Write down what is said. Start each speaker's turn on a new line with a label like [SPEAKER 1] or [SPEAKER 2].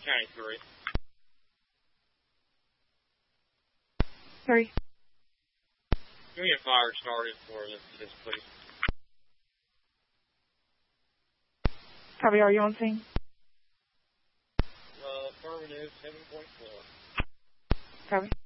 [SPEAKER 1] County 3.
[SPEAKER 2] 3.
[SPEAKER 1] Give me a fire started for this, please.
[SPEAKER 2] Copy, are you on scene?
[SPEAKER 1] Affirmative, 7.4.
[SPEAKER 2] Copy.